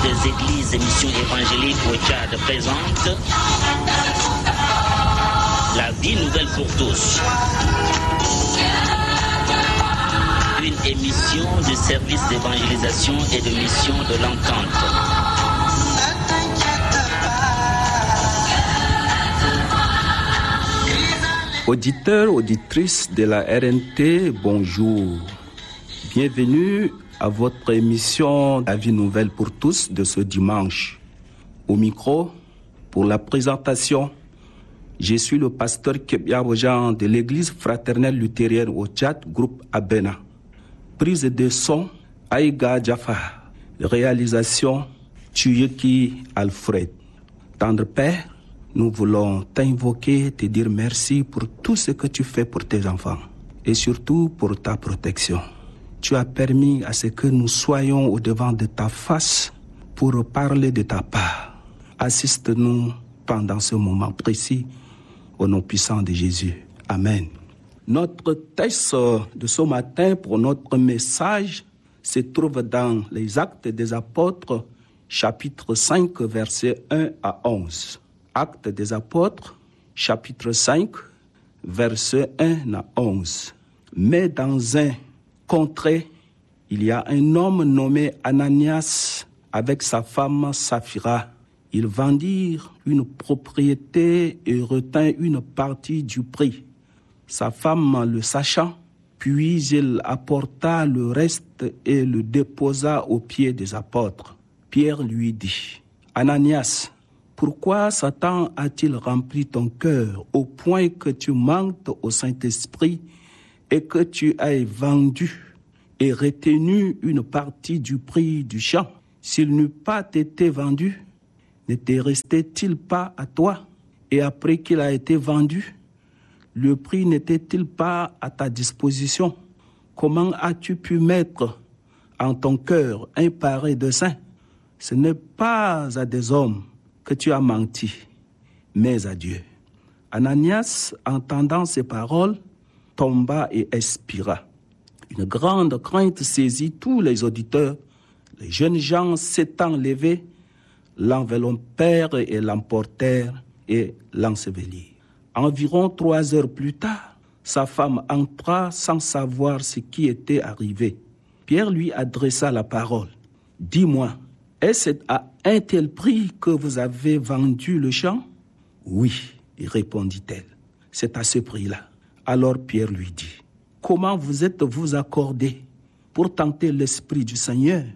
des églises et missions évangéliques au Tchad présente la vie nouvelle pour tous. Une émission de service d'évangélisation et de mission de l'entente. Auditeurs, auditrices de la RNT, bonjour. Bienvenue à votre émission La vie nouvelle pour tous de ce dimanche. Au micro, pour la présentation, je suis le pasteur Kebiabojan de l'église fraternelle luthérienne au Tchad, groupe Abena. Prise de son, Aïga Jaffa. Réalisation, Tuyeki Alfred. Tendre Père, nous voulons t'invoquer, te dire merci pour tout ce que tu fais pour tes enfants et surtout pour ta protection. Tu as permis à ce que nous soyons au-devant de ta face pour parler de ta part. Assiste-nous pendant ce moment précis au nom puissant de Jésus. Amen. Notre texte de ce matin pour notre message se trouve dans les Actes des Apôtres, chapitre 5, versets 1 à 11. Actes des Apôtres, chapitre 5, versets 1 à 11. Mais dans un contrée, il y a un homme nommé Ananias avec sa femme Saphira. Ils vendirent une propriété et retinrent une partie du prix. Sa femme le sachant, puis il apporta le reste et le déposa aux pieds des apôtres. Pierre lui dit, « Ananias, pourquoi Satan a-t-il rempli ton cœur au point que tu manques au Saint-Esprit et que tu aies vendu et retenu une partie du prix du champ? S'il n'eût pas été vendu, ne te restait-il pas à toi? Et après qu'il a été vendu, le prix n'était-il pas à ta disposition? Comment as-tu pu mettre en ton cœur un pareil dessein? Ce n'est pas à des hommes que tu as menti, mais à Dieu. » Ananias, entendant ces paroles, tomba et expira. Une grande crainte saisit tous les auditeurs. Les jeunes gens s'étant levés, l'enveloppèrent et l'emportèrent et l'ensevelirent. Environ 3 heures plus tard, sa femme entra sans savoir ce qui était arrivé. Pierre lui adressa la parole. « Dis-moi, est-ce à un tel prix que vous avez vendu le champ? » « Oui, répondit-elle, c'est à ce prix-là. » Alors Pierre lui dit, « Comment vous êtes-vous accordés pour tenter l'Esprit du Seigneur?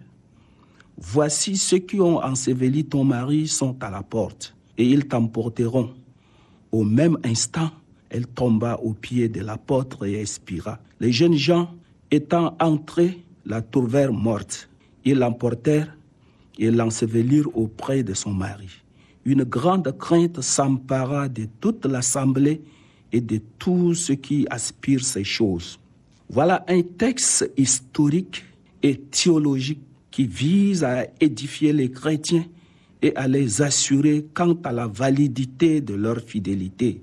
Voici ceux qui ont enseveli ton mari sont à la porte, et ils t'emporteront. » Au même instant, elle tomba aux pieds de l'apôtre et expira. Les jeunes gens, étant entrés, la trouvèrent morte. Ils l'emportèrent et l'ensevelirent auprès de son mari. Une grande crainte s'empara de toute l'assemblée et de tous ceux qui aspirent ces choses. Voilà un texte historique et théologique qui vise à édifier les chrétiens et à les assurer quant à la validité de leur fidélité.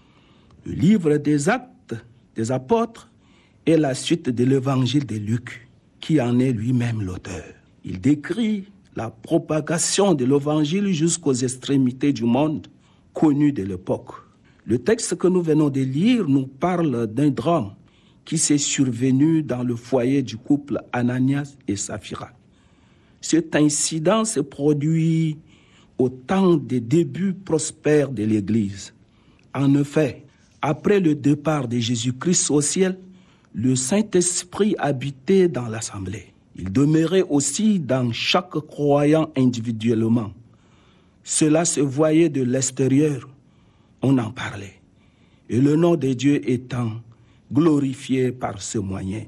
Le livre des Actes des Apôtres est la suite de l'évangile de Luc, qui en est lui-même l'auteur. Il décrit la propagation de l'évangile jusqu'aux extrémités du monde connu de l'époque. Le texte que nous venons de lire nous parle d'un drame qui s'est survenu dans le foyer du couple Ananias et Saphira. Cet incident s'est produit au temps des débuts prospères de l'Église. En effet, après le départ de Jésus-Christ au ciel, le Saint-Esprit habitait dans l'assemblée. Il demeurait aussi dans chaque croyant individuellement. Cela se voyait de l'extérieur, on en parlait. Et le nom de Dieu étant glorifié par ce moyen.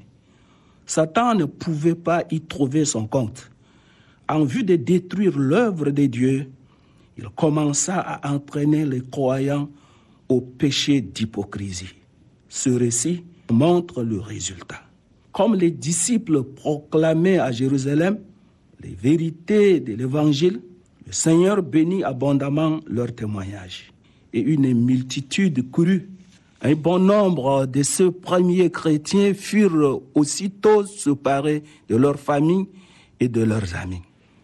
Satan ne pouvait pas y trouver son compte. En vue de détruire l'œuvre de Dieu, il commença à entraîner les croyants au péché d'hypocrisie. Ce récit montre le résultat. Comme les disciples proclamaient à Jérusalem les vérités de l'Évangile, le Seigneur bénit abondamment leur témoignage. Et une multitude courut. Un bon nombre de ces premiers chrétiens furent aussitôt séparés de leur famille et de leurs amis.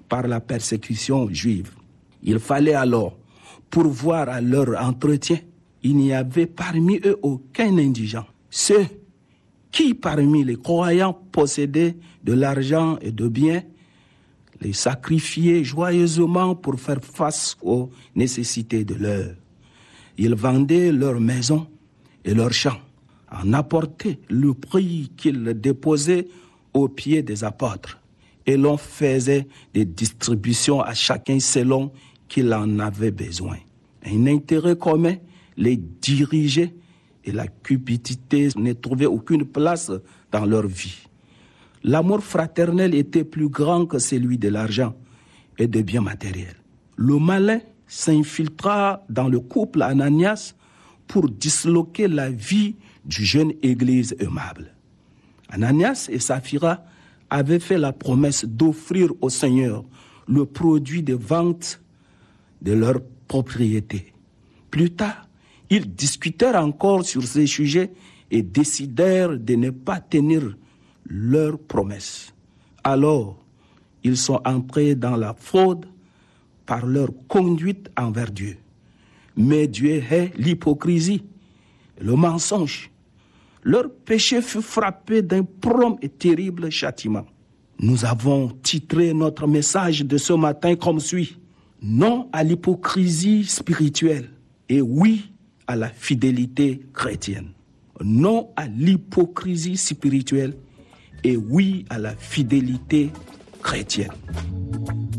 par la persécution juive. Il fallait alors pourvoir à leur entretien. Il n'y avait parmi eux aucun indigent. Ceux qui parmi les croyants possédaient de l'argent et de biens, les sacrifiaient joyeusement pour faire face aux nécessités de l'heure. Ils vendaient leurs maisons et leurs champs, en apportaient le prix qu'ils déposaient aux pieds des apôtres, et l'on faisait des distributions à chacun selon qu'il en avait besoin. Un intérêt commun les dirigeait et la cupidité ne trouvait aucune place dans leur vie. L'amour fraternel était plus grand que celui de l'argent et des biens matériels. Le malin s'infiltra dans le couple Ananias pour disloquer la vie du jeune église aimable. Ananias et Saphira avaient fait la promesse d'offrir au Seigneur le produit de vente de leur propriété. Plus tard, ils discutèrent encore sur ces sujets et décidèrent de ne pas tenir leur promesse. Alors, ils sont entrés dans la fraude par leur conduite envers Dieu. Mais Dieu hait l'hypocrisie, le mensonge. Leur péché fut frappé d'un prompt et terrible châtiment. Nous avons titré notre message de ce matin comme suit: non à l'hypocrisie spirituelle et oui à la fidélité chrétienne. Non à l'hypocrisie spirituelle et oui à la fidélité chrétienne.